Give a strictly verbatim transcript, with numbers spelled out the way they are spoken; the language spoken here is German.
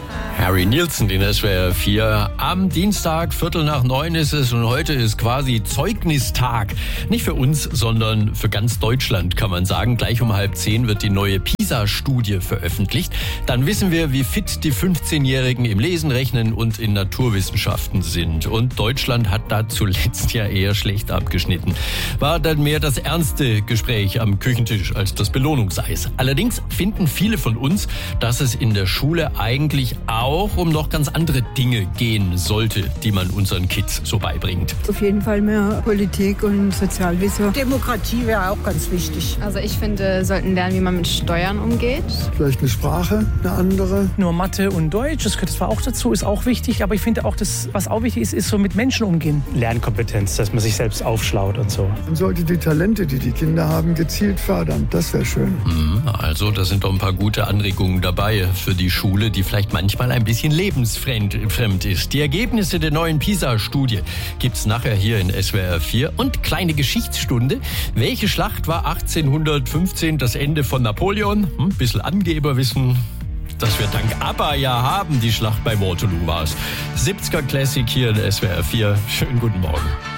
Harry Nilsson, den S W R vier. Am Dienstag, Viertel nach neun ist es und heute ist quasi Zeugnistag. Nicht für uns, sondern für ganz Deutschland, kann man sagen. Gleich um halb zehn wird die neue PISA-Studie veröffentlicht. Dann wissen wir, wie fit die fünfzehnjährigen im Lesen, Rechnen und in Naturwissenschaften sind. Und Deutschland hat da zuletzt ja eher schlecht abgeschnitten. War dann mehr das ernste Gespräch am Küchentisch als das Belohnungseis. Allerdings finden viele von uns, dass es in der Schule eigentlich auch um noch ganz andere Dinge gehen sollte, die man unseren Kids so beibringt. Auf jeden Fall mehr Politik und Sozialwissen. Demokratie wäre auch ganz wichtig. Also ich finde, sollten lernen, wie man mit Steuern umgeht. Vielleicht eine Sprache, eine andere. Nur Mathe und Deutsch, das gehört zwar auch dazu, ist auch wichtig, aber ich finde auch, das, was auch wichtig ist, ist so mit Menschen umgehen. Lernkompetenz, dass man sich selbst aufschlaut und so. Man sollte die Talente, die die Kinder haben, gezielt fördern. Das wäre schön. Also, da sind doch ein paar gute Anregungen dabei für die Schule, die vielleicht manchmal ein bisschen lebensfremd fremd ist. Die Ergebnisse der neuen PISA-Studie gibt's nachher hier in S W R vier. Und kleine Geschichtsstunde. Welche Schlacht war achtzehnhundertfünfzehn das Ende von Napoleon? Hm, bisschen Angeberwissen, das wir dank ABBA ja haben. Die Schlacht bei Waterloo war's. siebziger Classic hier in S W R vier. Schönen guten Morgen.